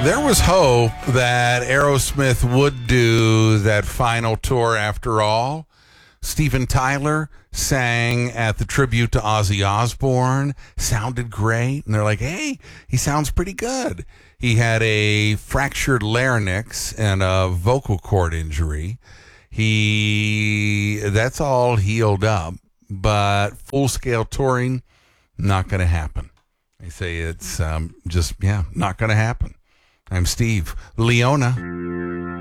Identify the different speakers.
Speaker 1: There was hope that Aerosmith would do that final tour after all. Steven Tyler sang at the tribute to Ozzy Osbourne, sounded great, and they're like, hey, he sounds pretty good. He had a fractured larynx and a vocal cord injury. That's all healed up, but full-scale touring, not going to happen. They say it's not going to happen. I'm Steve Leona.